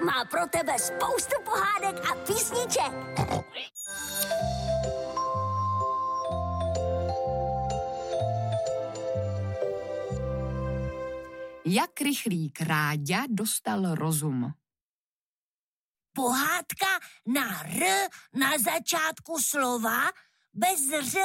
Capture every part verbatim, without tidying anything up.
má pro tebe spoustu pohádek a písniček. Jak rychlík Ráďa dostal rozum? Pohádka na R na začátku slova bez ř.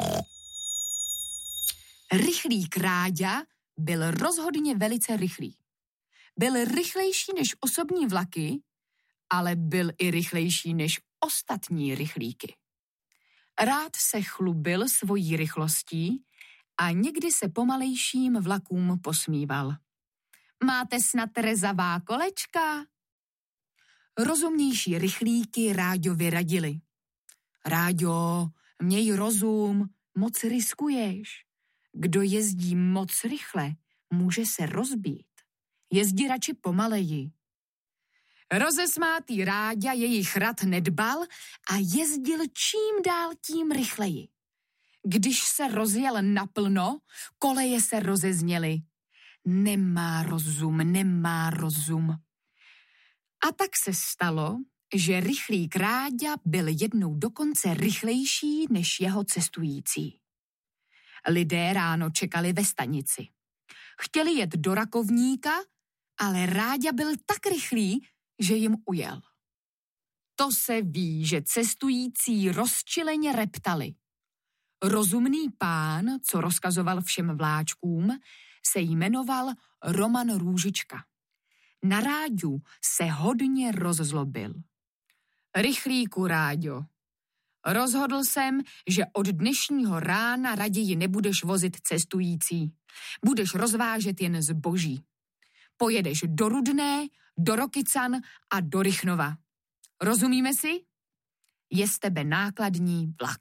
Rychlík Ráďa byl rozhodně velice rychlý. Byl rychlejší než osobní vlaky, ale byl i rychlejší než ostatní rychlíky. Rád se chlubil svojí rychlostí a někdy se pomalejším vlakům posmíval. Máte snad rezavá kolečka? Rozumnější rychlíky Ráďovi radili. Ráďo, měj rozum, moc riskuješ. Kdo jezdí moc rychle, může se rozbít. Jezdí radši pomaleji. Rozesmátý Ráďa jejich rad nedbal a jezdil čím dál tím rychleji. Když se rozjel naplno, koleje se rozezněly. Nemá rozum, nemá rozum. A tak se stalo, že rychlík Ráďa byl jednou dokonce rychlejší než jeho cestující. Lidé ráno čekali ve stanici. Chtěli jet do Rakovníka, ale Ráďa byl tak rychlý, že jim ujel. To se ví, že cestující rozčileně reptali. Rozumný pán, co rozkazoval všem vláčkům, se jmenoval Roman Růžička. Na Ráďu se hodně rozzlobil. Rychlíku Ráďo, rozhodl jsem, že od dnešního rána raději nebudeš vozit cestující. Budeš rozvážet jen zboží. Pojedeš do Rudné, do Rokycan a do Rychnova. Rozumíme si? Je z tebe nákladní vlak.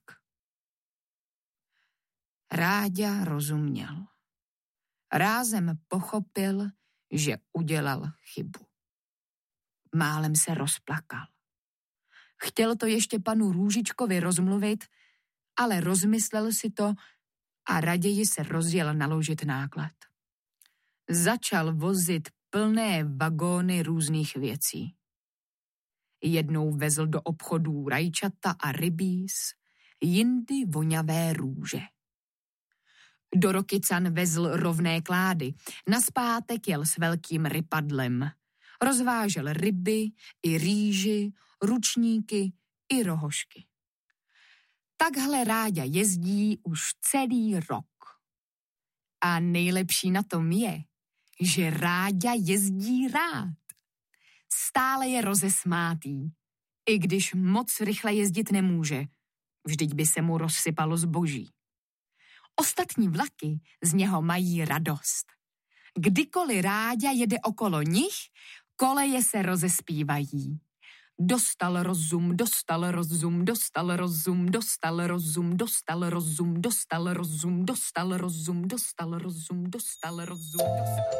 Ráďa rozuměl. Rázem pochopil, že udělal chybu. Málem se rozplakal. Chtěl to ještě panu Růžičkovi rozmluvit, ale rozmyslel si to a raději se rozjel naložit náklad. Začal vozit plné vagóny různých věcí. Jednou vezl do obchodů rajčata a rybíz, jindy voňavé růže. Do Rokycan vezl rovné klády, nazpátek jel s velkým rypadlem. Rozvážel ryby i rýži, ručníky i rohošky. Takhle Ráďa jezdí už celý rok. A nejlepší na tom je, že Ráďa jezdí rád. Stále je rozesmátý, i když moc rychle jezdit nemůže. Vždyť by se mu rozsypalo zboží. Ostatní vlaky z něho mají radost. Kdykoliv Ráďa jede okolo nich, koleje se rozespívají. Dostal rozum, dostal rozum, dostal rozum, dostal rozum, dostal rozum, dostal rozum, dostal rozum, dostal rozum, dostal rozum, dostal rozum.